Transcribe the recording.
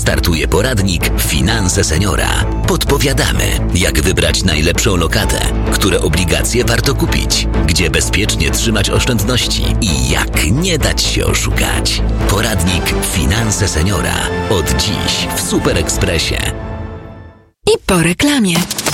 Startuje poradnik Finanse Seniora. Podpowiadamy, jak wybrać najlepszą lokatę, które obligacje warto kupić, gdzie bezpiecznie trzymać oszczędności i jak nie dać się oszukać. Poradnik Finanse Seniora. Od dziś w Super Expressie. I po reklamie.